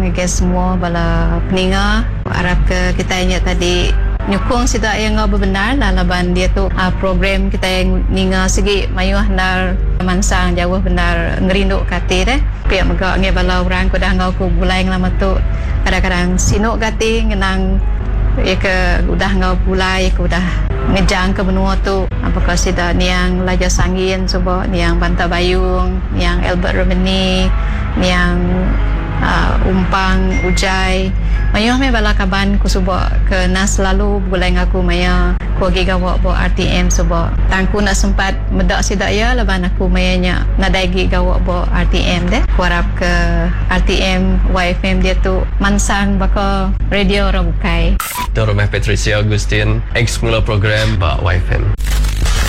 ngeges semua bala peninga. Harap ke kita ingat tadi nyukung sida yang benar lah laban dia tu program kita yang ninga segi mayuh nar mansang jauh benar ngerindu kati deh pihak megak nge bala orang ko dah ngau ku bulai lama tu kadang-kadang sinuk kati ngenang ya ke udah ngau bulai ku udah ngejang ke benua tu apakah sida niang Laja Sangin coba niang Banta Bayung niang Albert Romani niang Umpang Ujai mayuh me bala kaban ku suba ke nas selalu bulai ngaku maya ku agi gawak bo RTM suba tangku nak sempat medak sida ya laban aku mayanya nadaigi gawak bo RTM deh ku harap ke RTM YFM dia tu mansang baka radio orang bukai Itu Rumah Patricia Agustin ex mula program Pak YFM.